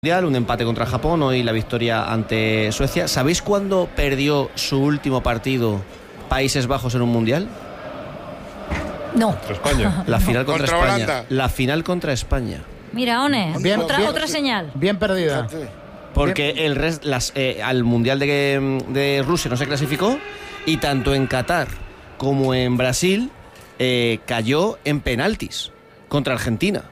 Un empate contra Japón, hoy la victoria ante Suecia. ¿Sabéis cuándo perdió su último partido Países Bajos en un mundial? No. Contra España. La final contra España. Holanda. La final contra España. Mira, One, otra señal. Bien perdida. Porque al mundial de Rusia no se clasificó, y tanto en Qatar como en Brasil cayó en penaltis contra Argentina.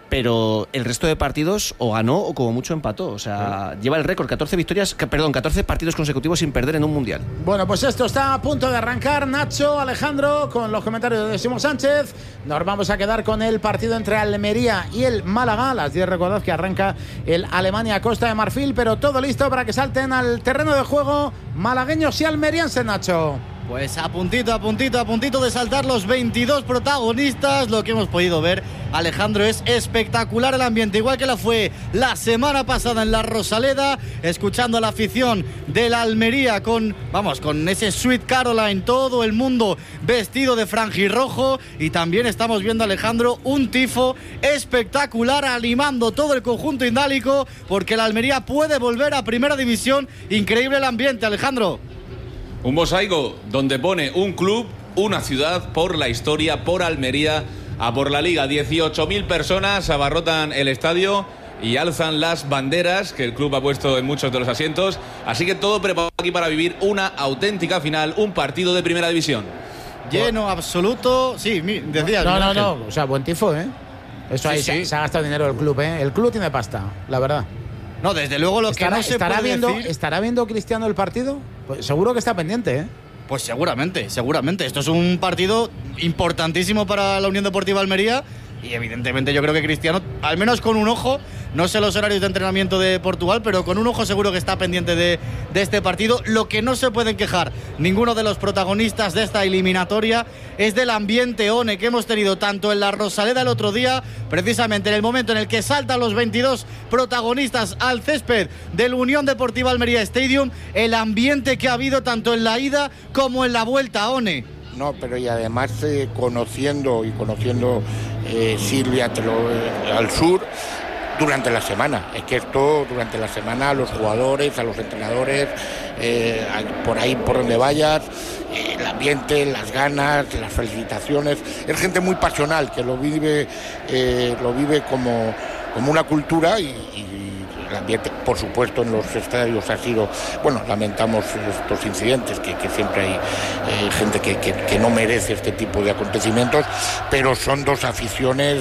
Pero el resto de partidos o ganó o como mucho empató. O sea, lleva el récord, 14 partidos consecutivos sin perder en un mundial. Bueno, pues esto está a punto de arrancar. Nacho, Alejandro, con los comentarios de Simón Sánchez. Nos vamos a quedar con el partido entre Almería y el Málaga. A las 10 recordad que arranca el Alemania-Costa de Marfil, pero todo listo para que salten al terreno de juego malagueños y almerienses, Nacho. Pues a puntito de saltar los 22 protagonistas. Lo que hemos podido ver, Alejandro, es espectacular el ambiente, igual que la fue la semana pasada en la Rosaleda, escuchando a la afición de la Almería con ese Sweet Caroline, todo el mundo vestido de franjirrojo, y también estamos viendo, Alejandro, un tifo espectacular animando todo el conjunto indálico, porque la Almería puede volver a primera división. Increíble el ambiente, Alejandro. Un mosaico donde pone un club, una ciudad, por la historia, por Almería, a por la Liga. 18.000 personas abarrotan el estadio y alzan las banderas que el club ha puesto en muchos de los asientos. Así que todo preparado aquí para vivir una auténtica final, un partido de primera división. Lleno absoluto. Sí, decía. No. O sea, buen tifo, ¿eh? Eso ahí sí. Se ha gastado dinero el club, ¿eh? El club tiene pasta, la verdad. No, desde luego lo que no se puede decir... ¿Estará viendo Cristiano el partido? Pues seguro que está pendiente, ¿eh? Pues seguramente. Esto es un partido importantísimo para la Unión Deportiva Almería, y evidentemente yo creo que Cristiano, al menos con un ojo, no sé los horarios de entrenamiento de Portugal, pero con un ojo seguro que está pendiente de este partido. Lo que no se pueden quejar ninguno de los protagonistas de esta eliminatoria es del ambiente, One, que hemos tenido tanto en la Rosaleda el otro día, precisamente en el momento en el que saltan los 22 protagonistas al césped del Unión Deportiva Almería Stadium, el ambiente que ha habido tanto en la ida como en la vuelta, One. No, pero y además conociendo Silvia al sur durante la semana. Es que esto durante la semana a los jugadores, a los entrenadores, por ahí por donde vayas, el ambiente, las ganas, las felicitaciones. Es gente muy pasional que lo vive como una cultura, y el ambiente, por supuesto, en los estadios ha sido, lamentamos estos incidentes, que siempre hay gente que no merece este tipo de acontecimientos, pero son dos aficiones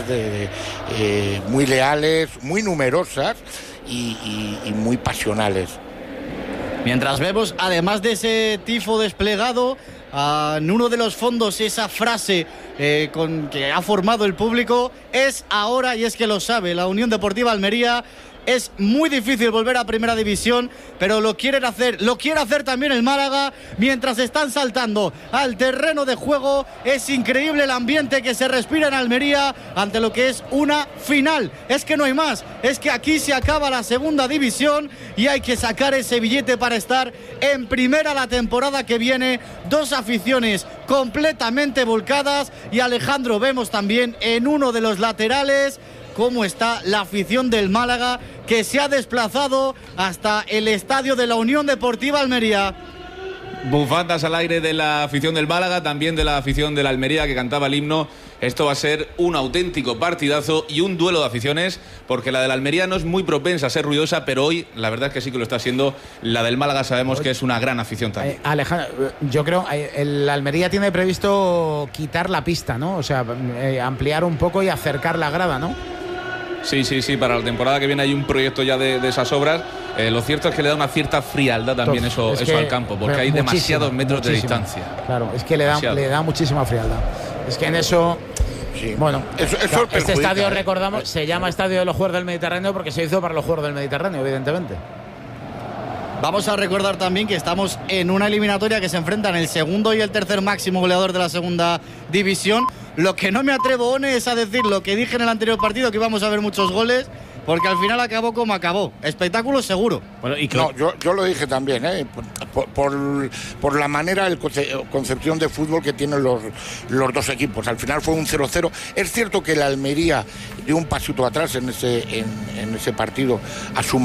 muy leales, muy numerosas y muy pasionales. Mientras vemos, además de ese tifo desplegado, en uno de los fondos esa frase que ha formado el público, es ahora, y es que lo sabe la Unión Deportiva Almería. Es muy difícil volver a primera división, pero lo quiere hacer también el Málaga, mientras están saltando al terreno de juego. Es increíble el ambiente que se respira en Almería ante lo que es una final. Es que no hay más, es que aquí se acaba la segunda división y hay que sacar ese billete para estar en primera la temporada que viene. Dos aficiones completamente volcadas, y Alejandro, vemos también en uno de los laterales cómo está la afición del Málaga, que se ha desplazado hasta el estadio de la Unión Deportiva Almería. Bufandas al aire de la afición del Málaga, también de la afición de la Almería, que cantaba el himno. Esto va a ser un auténtico partidazo y un duelo de aficiones, porque la de la Almería no es muy propensa a ser ruidosa, pero hoy la verdad es que sí que lo está siendo. La del Málaga sabemos que es una gran afición también. Alejandro, yo creo el Almería tiene previsto quitar la pista, ¿no? O sea, ampliar un poco y acercar la grada, ¿no? Sí, para la temporada que viene hay un proyecto ya de esas obras. Lo cierto es que le da una cierta frialdad también eso al campo, porque hay demasiados metros de distancia. Claro, es que le da muchísima frialdad. Es que en eso... Sí. Bueno, eso este estadio, recordamos, se llama Estadio de los Juegos del Mediterráneo porque se hizo para los Juegos del Mediterráneo, evidentemente. Vamos a recordar también que estamos en una eliminatoria que se enfrentan el segundo y el tercer máximo goleador de la segunda división. Lo que no me atrevo, One, es a decir lo que dije en el anterior partido, que íbamos a ver muchos goles, porque al final acabó como acabó. Espectáculo seguro. Bueno, yo lo dije también, por la manera, concepción de fútbol que tienen los dos equipos. Al final fue un 0-0. Es cierto que la Almería dio un pasito atrás en ese partido a su